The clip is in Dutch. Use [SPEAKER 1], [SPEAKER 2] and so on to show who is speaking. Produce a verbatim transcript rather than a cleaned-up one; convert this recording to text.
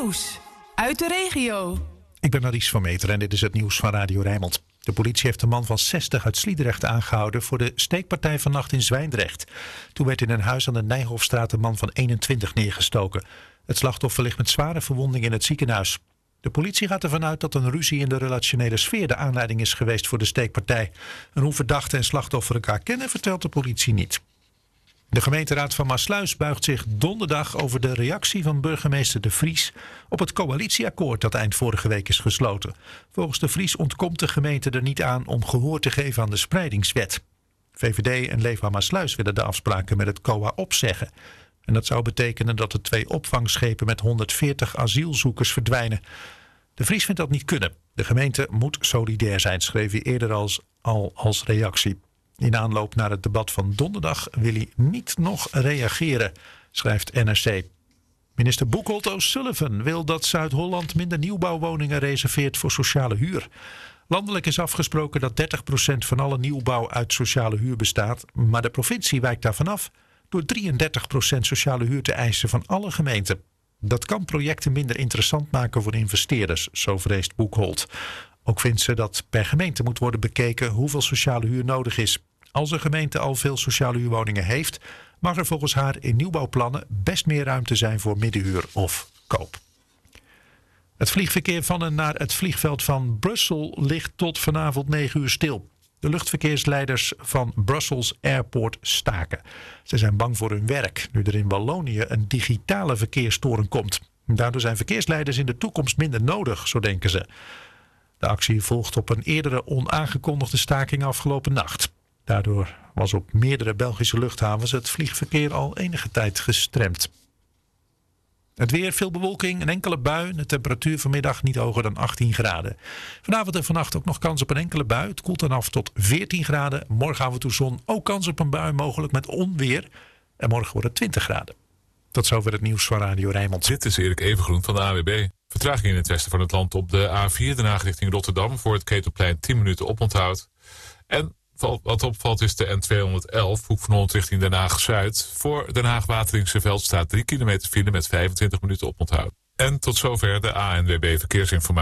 [SPEAKER 1] Nieuws uit de regio.
[SPEAKER 2] Ik ben Maurice van Meter en dit is het nieuws van Radio Rijnmond. De politie heeft een man van zestig uit Sliedrecht aangehouden voor de steekpartij vannacht in Zwijndrecht. Toen werd in een huis aan de Nijhofstraat een man van eenentwintig neergestoken. Het slachtoffer ligt met zware verwondingen in het ziekenhuis. De politie gaat ervan uit dat een ruzie in de relationele sfeer de aanleiding is geweest voor de steekpartij. En hoe verdachte en slachtoffer elkaar kennen, vertelt de politie niet. De gemeenteraad van Maassluis buigt zich donderdag over de reactie van burgemeester De Vries op het coalitieakkoord dat eind vorige week is gesloten. Volgens De Vries ontkomt de gemeente er niet aan om gehoor te geven aan de spreidingswet. V V D en Leefbaar Maassluis willen de afspraken met het C O A opzeggen. En dat zou betekenen dat de twee opvangschepen met honderdveertig asielzoekers verdwijnen. De Vries vindt dat niet kunnen. De gemeente moet solidair zijn, schreef hij eerder als, al als reactie. In aanloop naar het debat van donderdag wil hij niet nog reageren, schrijft N R C. Minister Boekholt O'Sullivan wil dat Zuid-Holland minder nieuwbouwwoningen reserveert voor sociale huur. Landelijk is afgesproken dat dertig procent van alle nieuwbouw uit sociale huur bestaat, maar de provincie wijkt daarvan af door drieëndertig procent sociale huur te eisen van alle gemeenten. Dat kan projecten minder interessant maken voor investeerders, zo vreest Boekholt. Ook vindt ze dat per gemeente moet worden bekeken hoeveel sociale huur nodig is. Als een gemeente al veel sociale huurwoningen heeft, mag er volgens haar in nieuwbouwplannen best meer ruimte zijn voor middenhuur of koop. Het vliegverkeer van en naar het vliegveld van Brussel ligt tot vanavond negen uur stil. De luchtverkeersleiders van Brussels Airport staken. Ze zijn bang voor hun werk, nu er in Wallonië een digitale verkeerstoren komt. Daardoor zijn verkeersleiders in de toekomst minder nodig, zo denken ze. De actie volgt op een eerdere onaangekondigde staking afgelopen nacht. Daardoor was op meerdere Belgische luchthavens het vliegverkeer al enige tijd gestremd. Het weer, veel bewolking, een enkele bui. De temperatuur vanmiddag niet hoger dan achttien graden. Vanavond en vannacht ook nog kans op een enkele bui. Het koelt dan af tot veertien graden. Morgen af en toe zon, ook kans op een bui, mogelijk met onweer. En morgen wordt het twintig graden. Tot zover het nieuws van Radio Rijnmond.
[SPEAKER 3] Dit is Erik Evengroen van de A W B. Vertraging in het westen van het land op de A vier, Den Haag richting Rotterdam. Voor het Ketelplein tien minuten oponthoud. En wat opvalt is de N tweehonderdelf, Hoek van Holland richting Den Haag-Zuid. Voor Den Haag-Wateringse Veld staat drie kilometer file met vijfentwintig minuten oponthoud. En tot zover de A N W B Verkeersinformatie.